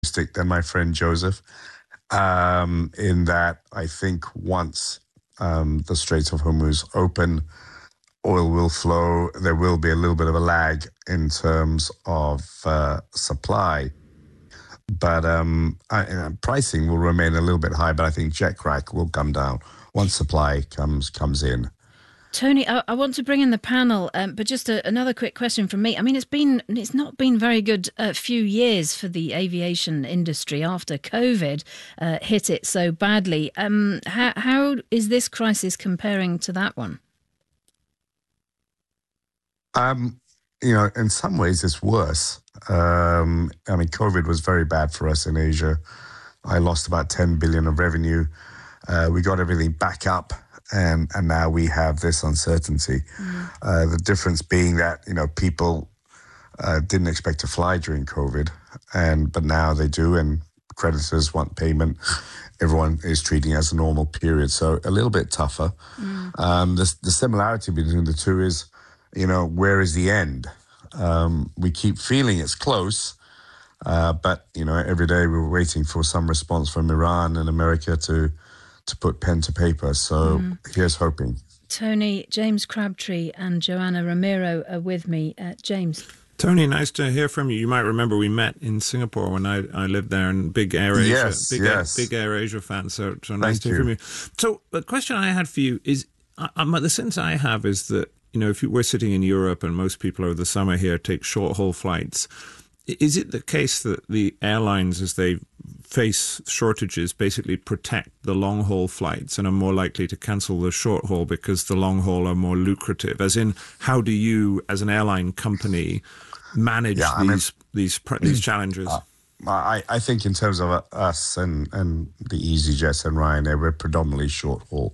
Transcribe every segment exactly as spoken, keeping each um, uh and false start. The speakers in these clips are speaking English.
optimistic than my friend Joseph, um, in that I think once um, the Straits of Hormuz open, oil will flow. There will be a little bit of a lag in terms of uh, supply, but um, I, uh, pricing will remain a little bit high. But I think jet crack will come down once supply comes comes in. Tony, I, I want to bring in the panel, um, but just a, another quick question from me. I mean, it's been it's not been very good a few years for the aviation industry after COVID uh, hit it so badly. Um, how, how is this crisis comparing to that one? Um, you know, in some ways it's worse. Um, I mean, COVID was very bad for us in Asia. I lost about ten billion of revenue. Uh, we got everything back up, and and now we have this uncertainty. Mm. Uh, the difference being that, you know, people uh, didn't expect to fly during COVID, and but now they do, and creditors want payment. Everyone is treating it as a normal period, so a little bit tougher. Mm. Um, the, the similarity between the two is, you know, where is the end? Um, we keep feeling it's close, uh, but, you know, every day we're waiting for some response from Iran and America to to put pen to paper. So mm. here's hoping. Tony, James Crabtree and Joanna Ramiro are with me. Uh, James. Tony, nice to hear from you. You might remember we met in Singapore when I, I lived there, and big Air Asia, yes, big, yes. big Air Asia fan. So, so nice Thank to hear you. from you. So the question I had for you is, uh, the sense I have is that, you know, if you, we're sitting in Europe and most people over the summer here take short-haul flights, is it the case that the airlines, as they face shortages, basically protect the long-haul flights and are more likely to cancel the short-haul because the long-haul are more lucrative? As in, how do you, as an airline company, manage yeah, I these mean, these these challenges? Uh, I, I think in terms of us and, and the EasyJet and Ryanair, we're predominantly short-haul.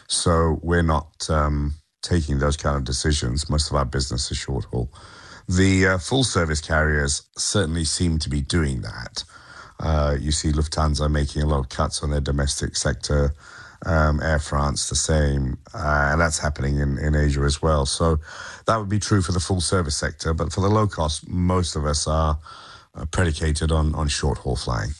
So we're not... Um, taking those kind of decisions. Most of our business is short haul. The uh, full service carriers certainly seem to be doing that. Uh, you see Lufthansa making a lot of cuts on their domestic sector, um, Air France the same, uh, and that's happening in, in Asia as well. So that would be true for the full service sector, but for the low cost, most of us are uh, predicated on, on short haul flying.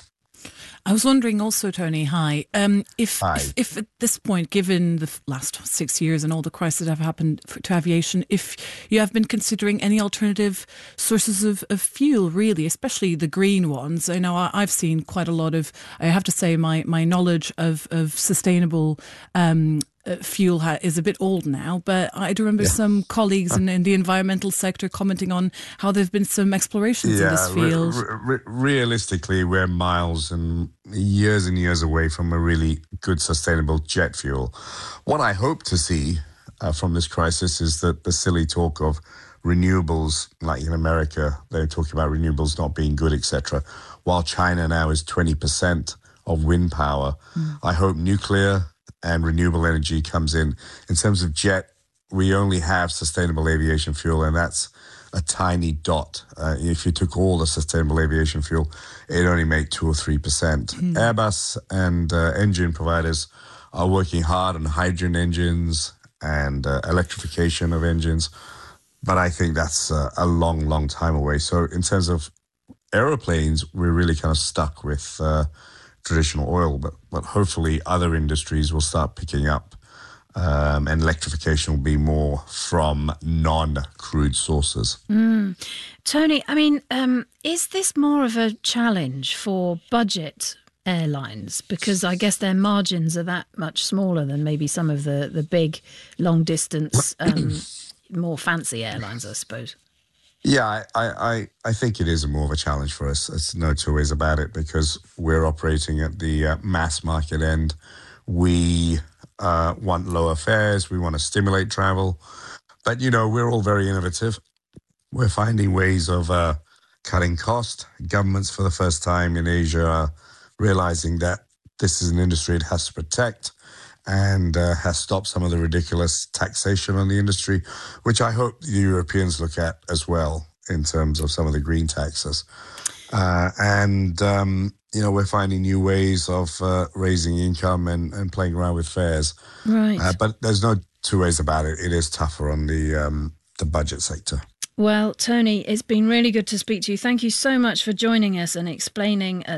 I was wondering also, Tony, hi, um, if, hi. if if at this point, given the last six years and all the crises that have happened for, to aviation, if you have been considering any alternative sources of, of fuel, really, especially the green ones. I know I, I've seen quite a lot of, I have to say, my, my knowledge of, of sustainable um Uh, fuel ha- is a bit old now, but I do remember yeah. some colleagues in, in the environmental sector commenting on how there have been some explorations yeah, in this field. Re- re- realistically, we're miles and years and years away from a really good sustainable jet fuel. What I hope to see uh, from this crisis is that the silly talk of renewables, like in America, they're talking about renewables not being good, et cetera, while China now is twenty percent of wind power. Mm. I hope nuclear and renewable energy comes in. In terms of jet, we only have sustainable aviation fuel, and that's a tiny dot. Uh, if you took all the sustainable aviation fuel, it'd only make two or three percent. Mm. Airbus and uh, engine providers are working hard on hydrogen engines and uh, electrification of engines, but I think that's uh, a long, long time away. So in terms of aeroplanes, we're really kind of stuck with uh, traditional oil, but, but hopefully other industries will start picking up, um, and electrification will be more from non-crude sources. Mm. Tony, I mean, um, is this more of a challenge for budget airlines? Because I guess their margins are that much smaller than maybe some of the, the big long-distance, um, more fancy airlines, I suppose. Yeah, I, I, I think it is more of a challenge for us. There's no two ways about it, because we're operating at the uh, mass market end. We uh, want lower fares. We want to stimulate travel. But, you know, we're all very innovative. We're finding ways of uh, cutting cost. Governments, for the first time in Asia, are realizing that this is an industry it has to protect, and uh, has stopped some of the ridiculous taxation on the industry, which I hope the Europeans look at as well in terms of some of the green taxes. Uh, and, um, you know, we're finding new ways of uh, raising income and, and playing around with fares. Right. Uh, but there's no two ways about it. It is tougher on the um, the budget sector. Well, Tony, it's been really good to speak to you. Thank you so much for joining us and explaining uh,